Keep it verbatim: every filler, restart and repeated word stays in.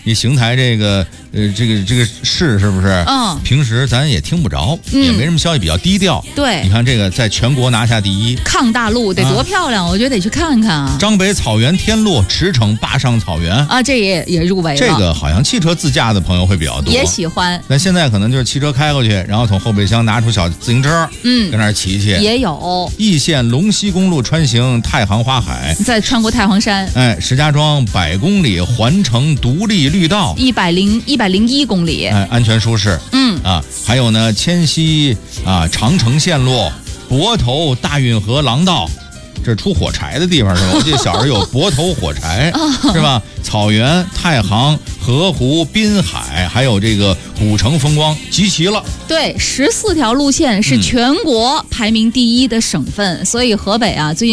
你邢台这个呃这个这个市是不是？ 嗯， 平时咱也听不着，嗯、也没什么消息，比较低调。 对， 你看这个在全国拿下第一， 抗大陆得多漂亮，啊、我觉得得去看看啊。 张北草原天路驰骋坝上草原啊，这也也入围了。 这个好像汽车自驾的朋友会比较多， 也喜欢。 那现在可能就是汽车开过去，然后从后备箱拿出小自行车，嗯，跟那儿骑去。 也有易县龙溪公路穿行太行花海， 再穿过太行山。 哎，石家庄百公里环城独立绿道， 一百零一百零一公里， 哎，安全舒适。嗯啊，还有呢，迁西啊长城线路，泊头大运河廊道。这是出火柴的地方是吧？我记得小时候有泊头火柴，是吧？草原、太行、河湖、滨海，还有这个古城风光，集齐了。 对，十四条路线是全国排名第一的省份，嗯、所以河北啊，最近。